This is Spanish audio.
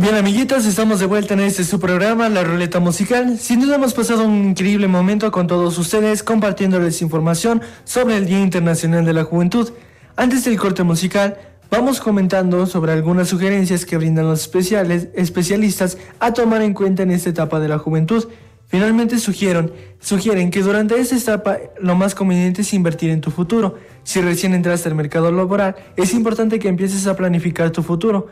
Bien, amiguitos, estamos de vuelta en su programa, La Ruleta Musical. Sin duda hemos pasado un increíble momento con todos ustedes, compartiéndoles información sobre el Día Internacional de la Juventud. Antes del corte musical, vamos comentando sobre algunas sugerencias que brindan los especialistas a tomar en cuenta en esta etapa de la juventud. Finalmente sugieren que durante esta etapa lo más conveniente es invertir en tu futuro. Si recién entraste al mercado laboral, es importante que empieces a planificar tu futuro.